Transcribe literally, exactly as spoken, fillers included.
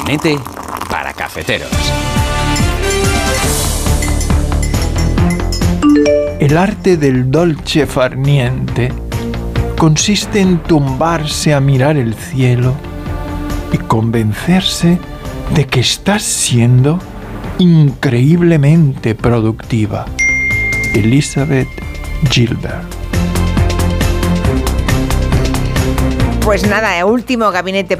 Gabinete para cafeteros. El arte del dolce far niente consiste en tumbarse a mirar el cielo y convencerse de que estás siendo increíblemente productiva. Elizabeth Gilbert. Pues nada, último gabinete